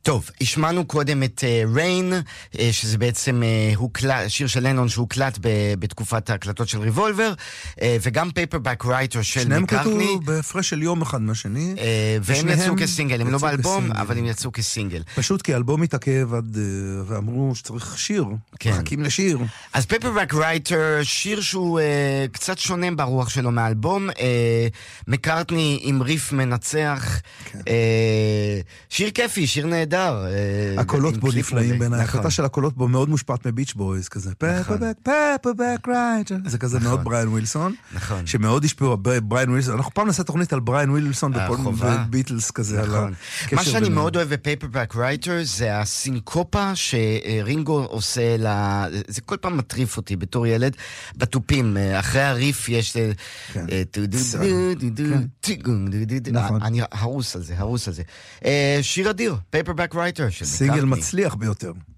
טוב, השמענו קודם את ריין, שזה בעצם שיר של לנון שהוקלט בתקופת ההקלטות של ריבולבר, וגם Paperback Writer של מקארטני. שניהם קלטו בהפרש של יום אחד מהשני. והם יצאו כסינגל, הם לא באלבום, אבל הם יצאו כסינגל. פשוט כי האלבום התעכב ואמרו שצריך שיר, מחכים לשיר. אז Paperback Writer, שיר שהוא קצת שונה ברוח שלו מהאלבום, מקארטני עם ריף מנצח, שיר כיפי, שיר נהדר. הקולות בו נפלאים בעיניי, ההחלטה של הקולות בו מאוד מושפעת מביץ' בויז כזה, Paperback Writer, זה כזה מאוד בריין ווילסון, שמאוד השפיעו בריין ווילסון, אנחנו פעם נעשה תוכנית על בריין ווילסון וביטלס כזה. מה שאני מאוד אוהב ב-Paperback Writer זה הסינקופה שרינגו עושה, זה כל פעם מטריף אותי בתור ילד, בטופים, אחרי הריף יש אני הרוס על זה, שיר אדיר, Paperback Writer של סינגל מצליח ביותר.